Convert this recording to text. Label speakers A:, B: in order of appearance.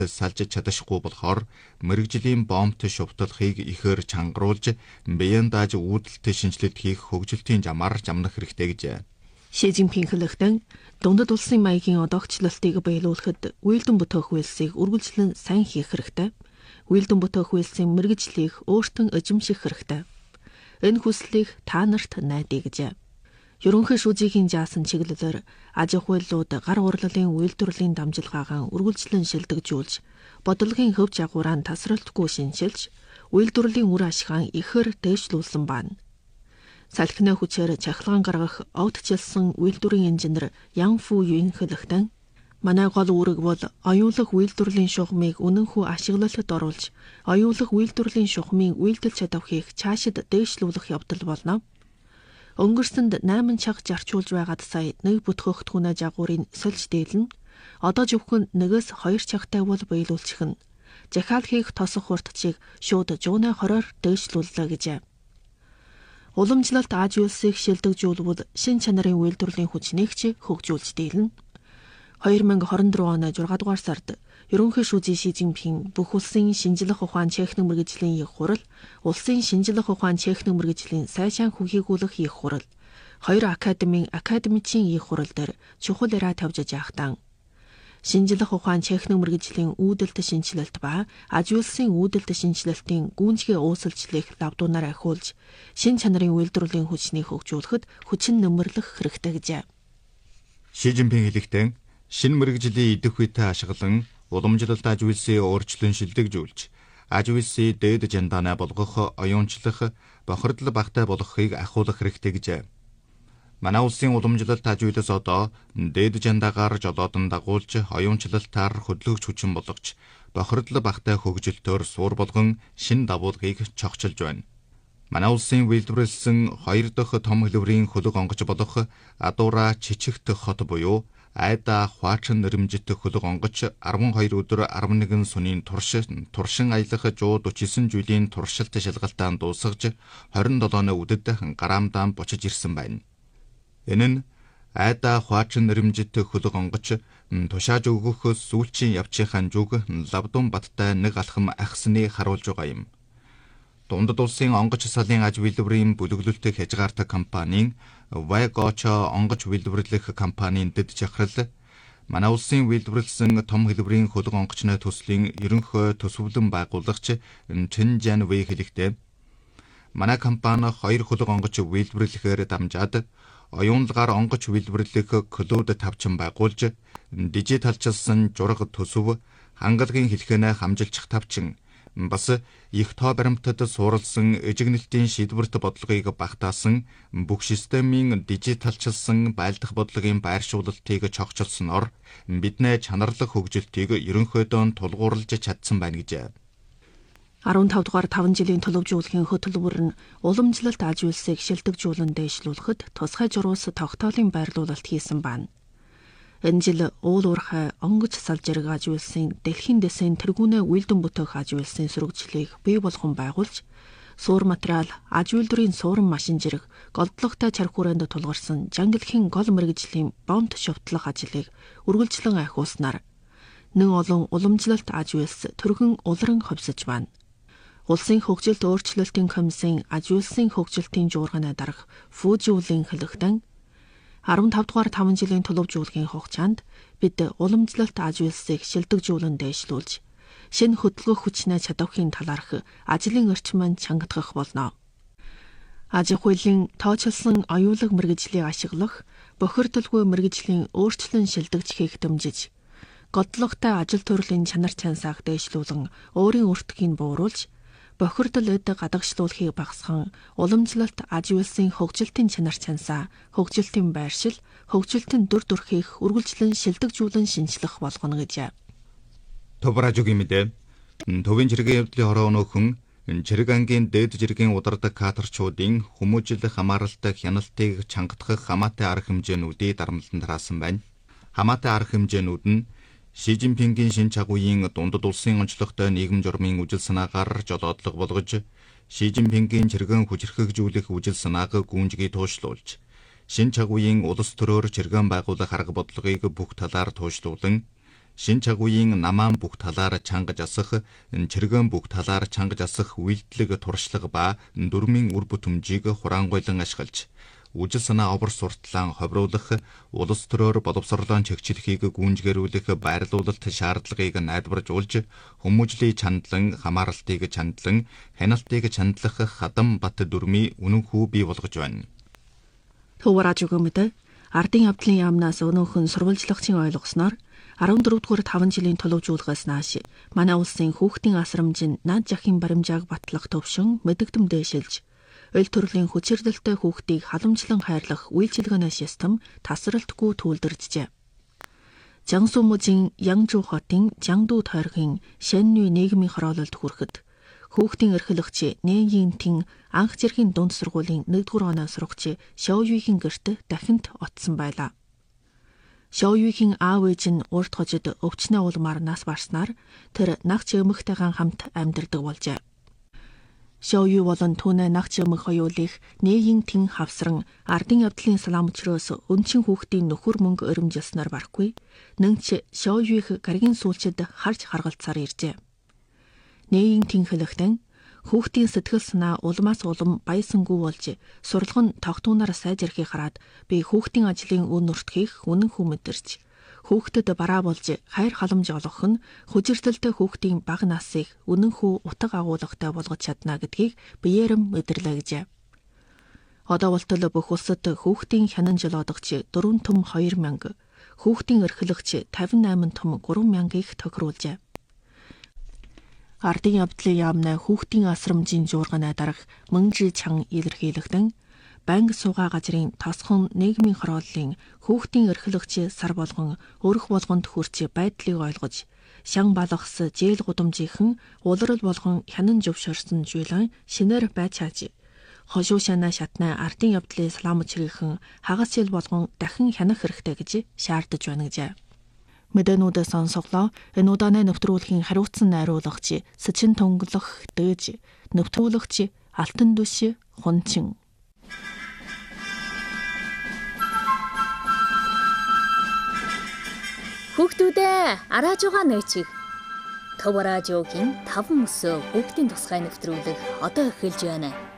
A: салж чадахгүй болохоор мэрэгжлийн бомбт шувталхыг ихээр чангаруулж биеийн дааж үүдэлт шинжилэлт хийх хөгжилтийн замаар замнах хэрэгтэй гэжээ.
B: Ши Цзиньпин хэлэхдээ дундад улсын маягийн одоогчлолтыг биелүүлэхэд үйлдэн бүтээх үйлсийг үргэлжлэн сайн хийх хэрэгтэй. Үйлдэн бүтээх үйлсийн мэрэгжлийг өөртөө эзэмших хэрэгтэй. Энэ хүслийг та нарт найдаа гэжээ. Ерөнхий шүүжийн жаасан чиглэлээр аж ахуйлууд гар урлалын үйлдвэрлэлийн дамжуулгаагаа үргэлжлэн шилдэгжүүлж, бодлогын хөв жагуураа тасралтгүй шинжилж, үйлдвэрлэлийн үр ашгаа ихээр дээшлүүлсэн байна. Салхины хүчээр чахалгаан гаргах огтчилсан үйлдвэрийн инженер Ян Фу Юн хэлэхдээ манай гол үүрэг бол оюулах үйлдвэрлэлийн шугамыг үнэнхүү ашиглалтад оруулж, оюулах үйлдвэрлэлийн шугамын үйлдэл чадварыг цаашид дээшлүүлэх явдал болно. Өнгөрсөнд 8 чаг зарчуулж байгаад сая нэг бүтгэгдэхүүнээ жагуурын сольж дийлнэ. Одоо зөвхөн 1-2 чагтай бол биелүүлчих нь. Захиалхийг тосох хурдчийг шууд 120-оор дээшлүүллээ гэжээ. Уламжлалт Аж улсыг шилдэгжүүлбэл шин чанарын үйлдвэрлэлийн хүчнийг ч хөгжүүлж дийлнэ. 2024 оны 6 дугаар сард ерөнхий шүүжийн Ши Цзиньпин бүх улсын шинжлэх ухаан техник мэргэжлийн их хурал, улсын шинжлэх ухаан техник мэргэжлийн сайшаан хүхийгүүлэх их хурал, 2 академийн академичийн их хурал дээр чухал яриа тавьж яахтан шинжлэх ухаан техник мэргэжлийн үүдэлт шинжилэлт ба аж улсын үүдэлт шинжилэлтийн гүйцэтгэх уусалчлалыг лавдуунаар ахиулж, шин чанарын үйлдвэрлэлийн хүчнийг хөгжүүлэхэд хүчин нэмэрлэх хэрэгтэй гэжээ.
A: Ши Цзиньпин хэлэхдээ шинэ мэрэгжлийн идэх үетэй ашиглан уламжлалт аж үйлсийг өөрчлөн шилдэгжүүлж, аж үйлсийг дээд жандаанаа болгох, оюунчлах, бохирдол багтай болгохыг ахиулах хэрэгтэй гэжээ. Манай улсын уламжлалт аж үйлс одоо дээд жандаагаар жолоодон дагуулж, оюунчлалтаар хөдөлгөгч хүчин болгож, бохирдол багтай хөгжилтөөр суур болгон шинэ давуулгыг чогчилж байна. Манай улсын үйлдвэрлэсэн 2 дахь том хэлбэрийн хөлөг онгоц болох Адуура Чичигт хот буюу Айда Хваачин нэрмжит хөлөг онгоц 12 өдөр 11 сүнийн туршин аялах 149 жилийн туршилт шалгалтаа дуусгаж 27-ны үдэд гараамдаан бочиж ирсэн байна. Энэ нь Айда Хваачин нэрмжит хөлөг онгоц тушааж өгөх сүүлчийн явцынхаа зүг Лавдун баттай нэг алхам ахсныг харуулж байгаа юм. Дундад улсын онгоц салын аж үйлдвэрийн бүлэглэлт хязгаартай компанийн Вайгочо онгоц үйлдвэрлэх компанийн дэд захирал манай улсын үйлдвэрлэсэн том хэлбэрийн хөлөг онгоцны төслийн ерөнхий төсвөлэн байгуулагч Чэн Жан Вэй хэлэхдээ манай компани 2 хөлөг онгоц үйлдвэрлэхээр дамжаад оюунлагаар онгоц үйлдвэрлэх клубд тавчин байгуулж, дижиталчилсан жураг төсөв, хангалагын хэлхэнэ хамжилчих тавчин бас их тоо баримтад суурилсан эжигнэлтийн шийдвэрт бодлогыг багтаасан бүх системийн дижиталчилсан байлдах бодлогын байршуулалтыг чогчилсноор бидний чанарлах хөгжилтийг ерөнхийдөө тулгуурлаж чадсан байна гэжээ.
B: 15 дугаар 5 жилийн төлөвжүүлэхийн хөтөлбөр нь уламжлалт аж үйлсийг шилдэгжүүлэн дээшлүүлэхэд тусгай журуус тогтоолын байрлуулалт хийсэн байна. Энэ жил уул уурхай онгоц салж ирэх аж үйлсийн дэлхийн дэсийн тэргүүнээ үйлдэн бүтээх аж үйлсийн сургалтыг бий болгон байгуулж, суур материал, аж үйлдвэрийн суурин машин зэрэг голдлоготой чарх хүрээнд тулгарсан жангилхийн гол мэргэжлийн бомб шувтлах ажлыг үргэлжлэн ахиулснаар нэн олон уламжлалт аж үйлс төргөн улран ховсож байна. Улсын хөгжилт өөрчлөлтийн комиссийн аж үйлсийн хөгжилтийн жуурганы дарга Фужиулын хэлэхдээ 15 дугаар 5 жилийн төлөвжүүлэхийн хугацаанд бид уламжлалт аж үйлсийг шилдэгжүүлэн дээшлүүлж, шинэ хөдөлгөх хүчний чадварын талаарх ажлын орчмыг чангадгах болно. Аж ахуйлын тооцоолсон оюулах мэргэжлийг ашиглах, бохирдолгүй мэргэжлийн өөрчлөн шилдэгжихийг дэмжиж, голдлоготой ажил төрлийн чанар чансааг дээшлүүлэн өөрийн өртгийг бууруулж, бохирдол эд гадагшлуулахыг багасган уламжлалт аж үйлсийн хөгжилтийн чанар чансаа, хөгжилтийн байршил, хөгжилтийн дүр төрхийг үргэлжлэн шилдэгжүүлэн шинжлэх болгоно гэжээ.
A: Товражугийн мэдээ төвийн жиргэн явдлын хороо өнөөхөн жирэг ангийн дээд жиргэн удардаг катерчуудын хүмүүжил хамааралтай хяналтыг чангадах хамаатай арга хэмжээнүүдийг дарамтлан тараасан байна. Хамаатай арга хэмжээнүүд нь Ши Цзиньпингийн шин чагуугийн дундад улсын онцлогтой нийгэм журмын үжил санаагаар жолоодлого болгож, Ши Цзиньпингийн чиргэн хүчирхэгжүүлэх үжил санааг гүнжгий туушлуулж, шин чагуугийн улс төрөөр чиргэн байгуулах арга бодлогыг бүх талаар туушлуулан, шин чагуйн намаан бүх талаар чангаж асах, чиргэн бүх талаар чангаж асах үйлдэлэг туршлага ба дүрмийн үр бүтэмжийг хураангуйлан ашиглаж, үжил санаа овор сурталаан ховруулах, улс төрөөр боловсролоон чигчлэхийг гүйнжгэрүүлэх байрлуулалт шаардлагыг найдваржуулж, хүмүүжлийн чандлан, хамааралтыг чандлан, хяналтыг чандлах хадам бат дүрмийн үнэн хүү бий болгож байна.
B: Төвөраж өгөөмөд ардын явдлын яамнаас өнөөхөн сурвалжлагчийн ойлгосноор 14-р 5 жилийн төлөвжүүлгээс нааш манай улсын хүүхдийн асрамжийн наад жахын баримжааг батлах төвшин мэдэгдэм дээшилж, ойл төрлийн хүчирдэлтэй хүүхдийг халамжлан хайрлах үйлчилгээний систем тасралтгүй түүлдэржжээ. Жансу мужийн Янжу хотын Жангду тойргийн Шэннүй нийгмийн хороололд хүрэхэд хүүхдийн эрхлэгч Нэйин Тин анх жирийн дунд сургуулийн 1-р оноо сурагч Шоуюигийн гэрт дахинд оцсон байлаа. Шоуюигийн аав ээж нь урт хожид өвчнөө улмаар нас барснаар тэр нагч эмэгтэйгэн хамт амьдардаг болжээ. Шоуюи болон түүний нагч эмэг хоёулыг Нэйин Тин хавсран ардын явдлын салаам өчрөөс өнчин хүүхдийн нөхөр мөнгө өрөмжилснээр барахгүй, нэнч Шоуюиг гаригийн сүүлчид харж харгалцаар иржээ. Нэйин Тин хэлэхдээ хүүхдийн сэтгэл санаа улмаас улам баясангүй болж, сурлагын тогтуунаар сайжрахыг хараад би хүүхдийн ажлын үн нуртхийг үнэн хүү мэдэрч, хүүхдэд бараа болж хайр халамж олгох нь хүчирдэлтэй хүүхдийн бага насыг үнэн хүү утга агуулгатай болгож чадна гэдгийг биеэрэм мэдэрлээ гэжээ. Одоо болтол бүх улсад хүүхдийн хянан жил одогч 4 том 2000, хүүхдийн эрхлэгч 58 том 3000-ыг тохируулжээ. Ардын явдлын яамнаа хүүхдийн асрамжийн жуурганы дарга Мөнжи Чан илэрхийлэгдэн банк суугаа газрын тосхон нийгмийн хорооллын хүүхдийн эрхлэгч сар болгон өрх болгонд хүрч байдлыг ойлгож, шан балгас жээл гудамжийнхэн улирал болгон хянан зөвшөөрсөн жуулан шинээр байж хааж, хошуу шанаа шатнаа ардын явдлын салаам өчрийнхэн хагас жил болгон дахин хянах хэрэгтэй гэж шаардаж байна гэжээ. Мэдээнүүдээ сонсголоо. Энэ удааны нэвтрүүлгийн хариуцсан найруулагч Сэчин тонглох дэж, нэвтрүүлэгч Алтан Дүш Хунчин.
C: Хүүхдүүдээ арааж байгаа нээчих. Төв радиогийн 5 өсөө хүүхдийн тусгай нэвтрүүлэг одоо эхэлж байна.